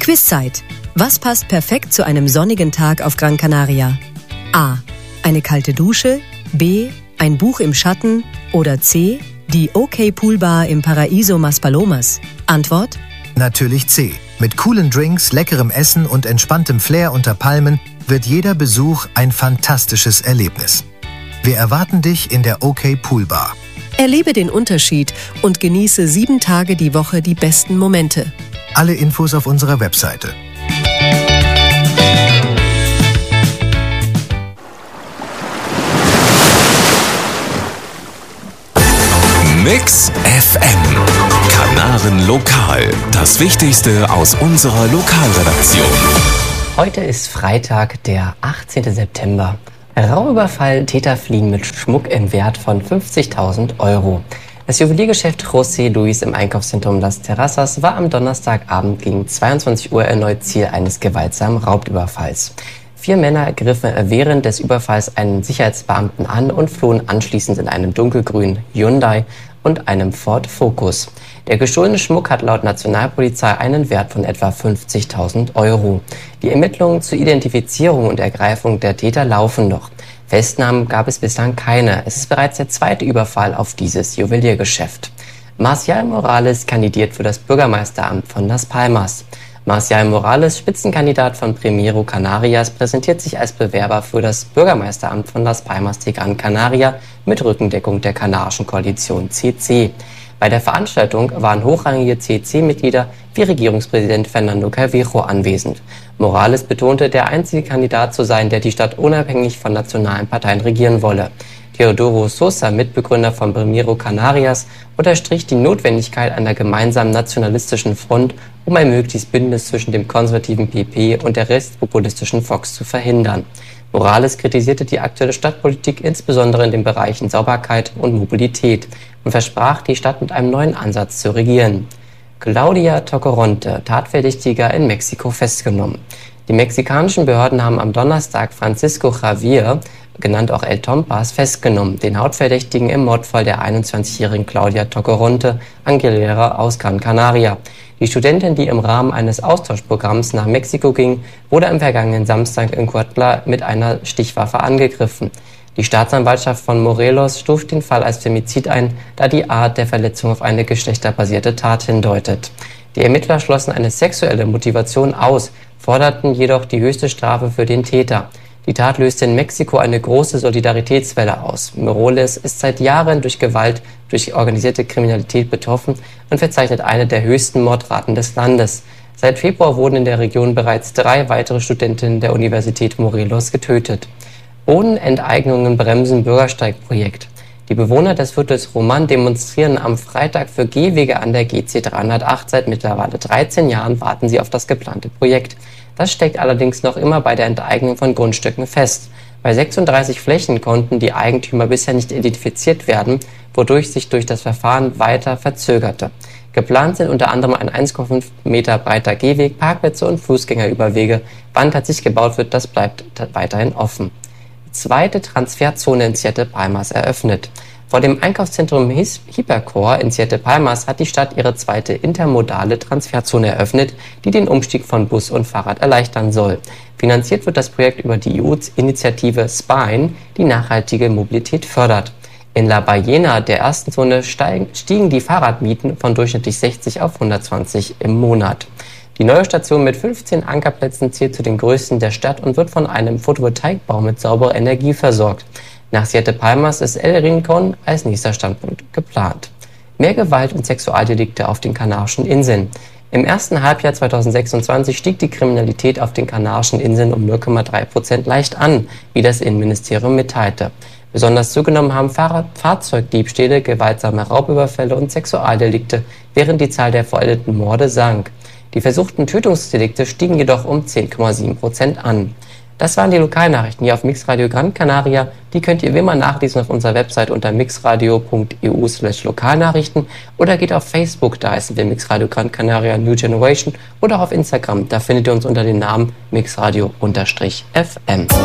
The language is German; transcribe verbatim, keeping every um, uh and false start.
Quizzeit. Was passt perfekt zu einem sonnigen Tag auf Gran Canaria? A. Eine kalte Dusche. B. Ein Buch im Schatten. Oder C. Die OK Poolbar im Paraíso Maspalomas. Antwort? Natürlich C. Mit coolen Drinks, leckerem Essen und entspanntem Flair unter Palmen wird jeder Besuch ein fantastisches Erlebnis. Wir erwarten dich in der OK Poolbar. Erlebe den Unterschied und genieße sieben Tage die Woche die besten Momente. Alle Infos auf unserer Webseite. Mix F M. Kanaren Lokal. Das Wichtigste aus unserer Lokalredaktion. Heute ist Freitag, der achtzehnten September. Raubüberfall, Täter fliehen mit Schmuck im Wert von fünfzigtausend Euro. Das Juweliergeschäft José Luis im Einkaufszentrum Las Terrazas war am Donnerstagabend gegen zweiundzwanzig Uhr erneut Ziel eines gewaltsamen Raubüberfalls. Vier Männer griffen während des Überfalls einen Sicherheitsbeamten an und flohen anschließend in einem dunkelgrünen Hyundai und einem Ford Focus. Der gestohlene Schmuck hat laut Nationalpolizei einen Wert von etwa fünfzigtausend Euro. Die Ermittlungen zur Identifizierung und Ergreifung der Täter laufen noch. Festnahmen gab es bislang keine. Es ist bereits der zweite Überfall auf dieses Juweliergeschäft. Marcial Morales kandidiert für das Bürgermeisteramt von Las Palmas. Marcial Morales, Spitzenkandidat von Primero Canarias, präsentiert sich als Bewerber für das Bürgermeisteramt von Las Palmas de Gran Canaria mit Rückendeckung der kanarischen Koalition C C. Bei der Veranstaltung waren hochrangige C C-Mitglieder wie Regierungspräsident Fernando Calvijo anwesend. Morales betonte, der einzige Kandidat zu sein, der die Stadt unabhängig von nationalen Parteien regieren wolle. Teodoro Sosa, Mitbegründer von Primero Canarias, unterstrich die Notwendigkeit einer gemeinsamen nationalistischen Front, um ein mögliches Bündnis zwischen dem konservativen P P und der rechtspopulistischen Vox zu verhindern. Morales kritisierte die aktuelle Stadtpolitik insbesondere in den Bereichen Sauberkeit und Mobilität und versprach, die Stadt mit einem neuen Ansatz zu regieren. Claudia Tocoronte, Tatverdächtiger in Mexiko, festgenommen. Die mexikanischen Behörden haben am Donnerstag Francisco Javier, genannt auch El Tompas, festgenommen, den Hauptverdächtigen im Mordfall der einundzwanzigjährigen Claudia Tocoronte Aguilera aus Gran Canaria. Die Studentin, die im Rahmen eines Austauschprogramms nach Mexiko ging, wurde am vergangenen Samstag in Cuautla mit einer Stichwaffe angegriffen. Die Staatsanwaltschaft von Morelos stuft den Fall als Femizid ein, da die Art der Verletzung auf eine geschlechterbasierte Tat hindeutet. Die Ermittler schlossen eine sexuelle Motivation aus, forderten jedoch die höchste Strafe für den Täter. Die Tat löste in Mexiko eine große Solidaritätswelle aus. Morales ist seit Jahren durch Gewalt, durch organisierte Kriminalität betroffen und verzeichnet eine der höchsten Mordraten des Landes. Seit Februar wurden in der Region bereits drei weitere Studentinnen der Universität Morelos getötet. Bodenenteignungen bremsen Bürgersteigprojekt. Die Bewohner des Viertels Roman demonstrieren am Freitag für Gehwege an der G C dreihundertacht. Seit mittlerweile dreizehn Jahren warten sie auf das geplante Projekt. Das steckt allerdings noch immer bei der Enteignung von Grundstücken fest. Bei sechsunddreißig Flächen konnten die Eigentümer bisher nicht identifiziert werden, wodurch sich durch das Verfahren weiter verzögerte. Geplant sind unter anderem ein eins Komma fünf Meter breiter Gehweg, Parkplätze und Fußgängerüberwege. Wann tatsächlich gebaut wird, das bleibt weiterhin offen. Zweite Transferzone in Siete Palmas eröffnet. Vor dem Einkaufszentrum Hipercor in Siete Palmas hat die Stadt ihre zweite intermodale Transferzone eröffnet, die den Umstieg von Bus und Fahrrad erleichtern soll. Finanziert wird das Projekt über die E U-Initiative Spine, die nachhaltige Mobilität fördert. In La Ballena, der ersten Zone, steigen, stiegen die Fahrradmieten von durchschnittlich sechzig auf hundertzwanzig im Monat. Die neue Station mit fünfzehn Ankerplätzen zählt zu den größten der Stadt und wird von einem Photovoltaikbau mit sauberer Energie versorgt. Nach Siete Palmas ist El Rincón als nächster Standpunkt geplant. Mehr Gewalt und Sexualdelikte auf den Kanarischen Inseln. Im ersten Halbjahr zweitausendsechsundzwanzig stieg die Kriminalität auf den Kanarischen Inseln um null Komma drei Prozent leicht an, wie das Innenministerium mitteilte. Besonders zugenommen haben Fahrrad- Fahrzeugdiebstähle, gewaltsame Raubüberfälle und Sexualdelikte, während die Zahl der vollendeten Morde sank. Die versuchten Tötungsdelikte stiegen jedoch um zehn Komma sieben Prozent an. Das waren die Lokalnachrichten hier auf Mixradio Gran Canaria. Die könnt ihr wie immer nachlesen auf unserer Website unter mixradio punkt e u slash Lokalnachrichten oder geht auf Facebook, da heißen wir Mixradio Gran Canaria New Generation, oder auch auf Instagram, da findet ihr uns unter dem Namen Mixradio F M.